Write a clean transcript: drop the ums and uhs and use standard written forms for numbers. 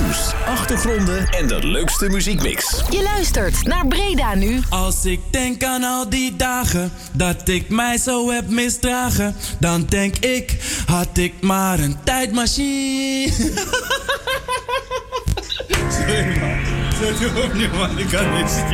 Nieuws, achtergronden en de leukste muziekmix. Je luistert naar Breda Nu. Als ik denk aan al die dagen dat ik mij zo heb misdragen, dan denk ik, had ik maar een tijdmachine. Sorry man, zet hem opnieuw man, ik kan niet.